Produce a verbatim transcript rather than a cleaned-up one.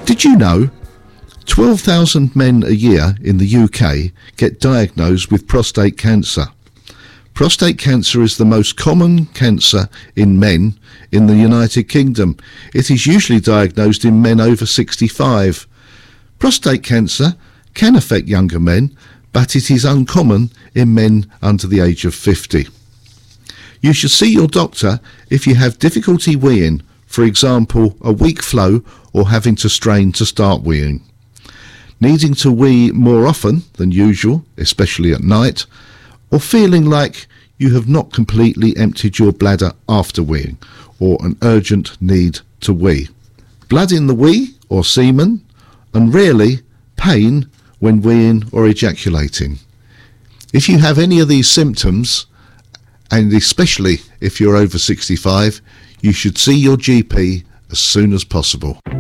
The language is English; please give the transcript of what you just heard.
Did you know twelve thousand men a year in the U K get diagnosed with prostate cancer? Prostate cancer is the most common cancer in men in the United Kingdom. It is usually diagnosed in men over sixty-five. Prostate cancer can affect younger men, but it is uncommon in men under the age of fifty. You should see your doctor if you have difficulty weeing, for example, a weak flow or having to strain to start weeing. Needing to wee more often than usual, especially at night, or feeling like you have not completely emptied your bladder after weeing, or an urgent need to wee. Blood in the wee or semen, and rarely pain when weeing or ejaculating. If you have any of these symptoms, and especially if you're over sixty-five, you should see your G P as soon as possible.